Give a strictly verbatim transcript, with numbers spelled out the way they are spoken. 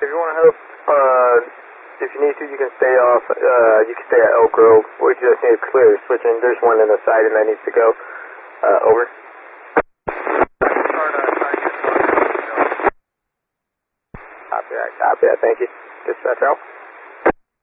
you want to help, uh, if you need to, you can stay off, uh, you can stay at Elk Grove. We just need to clear the switching. There's one in the side and that needs to go. Uh, over. Copy that, copy that, thank you. Dispatch out.